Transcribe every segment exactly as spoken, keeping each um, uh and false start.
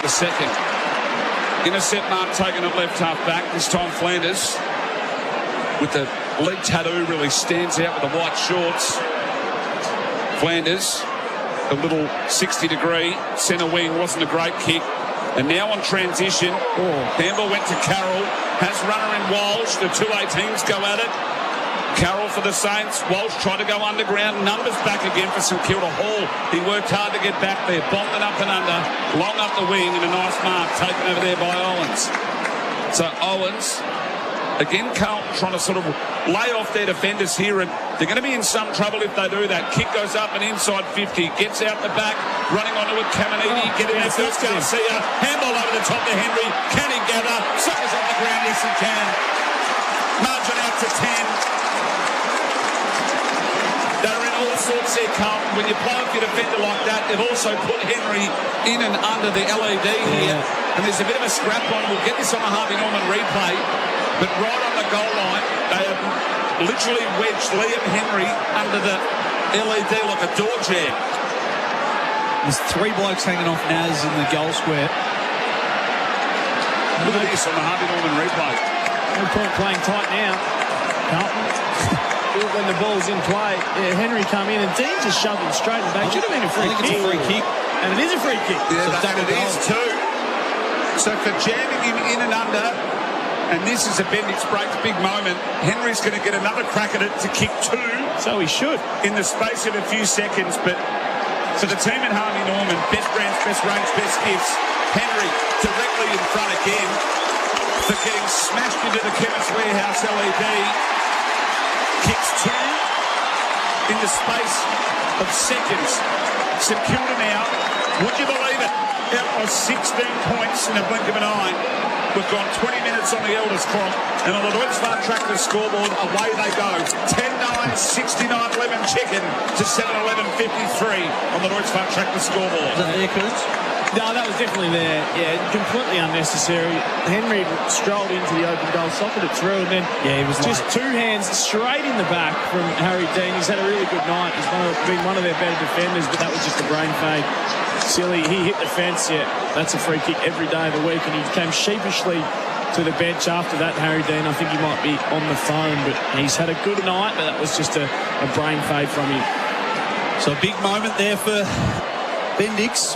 the second. Intercept mark taken at left half back. This time Flanders with the leg tattoo really stands out with the white shorts. Flanders, a little sixty degree centre wing, wasn't a great kick. And now on transition, oh. Handball went to Carroll. Has runner in Walsh. The two eighteens go at it. Carroll for the Saints. Walsh tried to go underground. Numbers back again for St Kilda. Hall. He worked hard to get back there. Bombed it up and under. Long up the wing and a nice mark taken over there by Owens. So Owens, again, Carlton trying to sort of lay off their defenders here, and they're going to be in some trouble if they do that. Kick goes up and inside fifty. Gets out the back. Running onto it, Caminiti. Oh, getting there first. Garcia. Handball over the top to Henry. Can he gather? Suckers on the ground. Yes, he can. Margin out to ten. They're in all sorts there, Carlton. When you play off your defender like that, they've also put Henry in and under the L E D here. Yeah. And there's a bit of a scrap on. We'll get this on a Harvey Norman replay. But right on the goal line, they have literally wedged Liam Henry under the L E D like a door jam. There's three blokes hanging off Naz in the goal square. Look at this on the Harvey Norman replay. No point playing tight now. Carlton. When the ball's in play, yeah, Henry come in and Dean just shoved him straight and back. Should have been a free I think kick. It's a free kick. And it is a free kick. Yeah, so that, it goal. Is too. So for jamming him in and under, and this is a Bendix breaks big moment, Henry's going to get another crack at it to kick two. So he should. In the space of a few seconds, but for the team at Harvey Norman, best brands, best range, best gifts. Henry directly in front again for getting smashed into the Chemist Warehouse L E D. Kicks two in the space of seconds. St Kilda now, would you believe it? It was sixteen points in a blink of an eye. We've gone twenty minutes on the elders clock, and on the Deutschland Tractor scoreboard, away they go. ten nine, sixty-nine eleven chicken to seven eleven fifty-three on the Deutschland Tractor scoreboard. Is that there, Coons? No, that was definitely there. Yeah, completely unnecessary. Henry strolled into the open goal, socket it through, and then yeah, he was just late. two hands straight in the back from Harry Dean. He's had a really good night. He's one of, been one of their better defenders, but that was just a brain fade. Silly. He hit the fence. Yeah, that's a free kick every day of the week, and he came sheepishly to the bench after that, Harry Dean. I think he might be on the phone, but he's had a good night, but that was just a, a brain fade from him. So a big moment there for Bendix.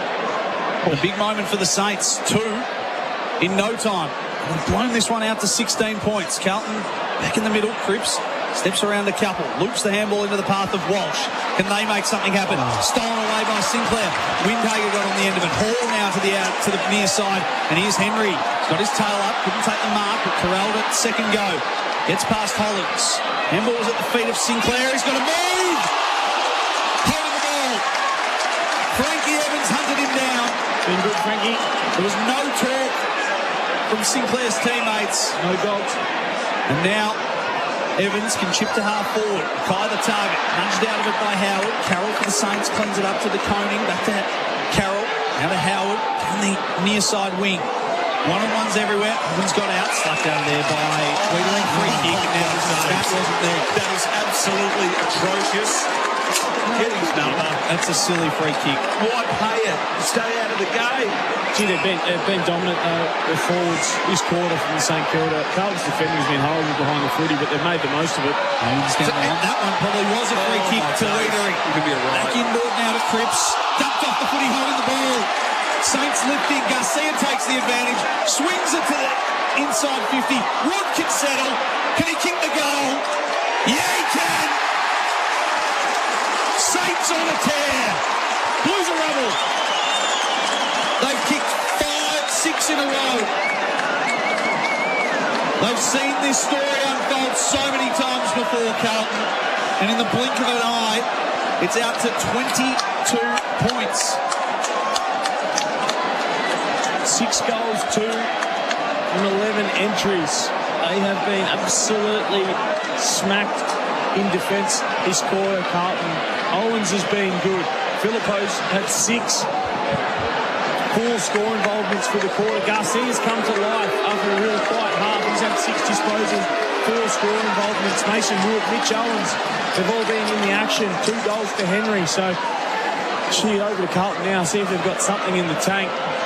A big moment for the Saints. Two in no time. They've blown this one out to sixteen points. Carlton back in the middle. Cripps steps around a couple. Loops the handball into the path of Walsh. Can they make something happen? Stolen away by Sinclair. Windhager got on the end of it. Hall now to the out to the near side. And here's Henry. He's got his tail up. Couldn't take the mark, but corralled it. Second go. Gets past Hollins. Handball was at the feet of Sinclair. He's got to move. Holding the ball. Frankie Evans hunted him down. Been good, Frankie. There was no talk from Sinclair's teammates. No dogs. And now Evans can chip to half forward. Kai the target. Nudged out of it by Howard. Carroll for the Saints. Cleans it up to the Koning. Back to Carroll. Now to Howard. Down the near side wing. One-on-ones everywhere. Evans got out. Slapped out of there by Weedling. Free kick. And now that wasn't there. That is absolutely atrocious. Get his number. That's a silly free kick. Why pay it? Stay out of the game. Gee, they've been, they've been dominant, though, the forwards this quarter from the St Kilda. Carlton's defending has been horrible behind the footy, but they've made the most of it. So, that one probably was a free oh, kick to Weedering. Back inboard now to Cripps. Dumped off the footy, holding the ball. Saints lifting. Garcia takes the advantage. Swings it to the inside fifty. Wood can settle. Can he kick the goal? Yeah, he can. Saints on a tear. Blues are rebel. They've kicked five, six in a row. They've seen this story unfold so many times before, Carlton. And in the blink of an eye, it's out to twenty-two points. Six goals, two and eleven entries. They have been absolutely smacked in defence this quarter, Carlton. Owens has been good. Philippo's had six. Four score involvements for the quarter. Garcia's come to life after a real quiet half. He's had six disposals, four score involvements. Mason Wood, Mitch Owens, they've all been in the action. Two goals for Henry. So, gee, over to Carlton now. See if they've got something in the tank.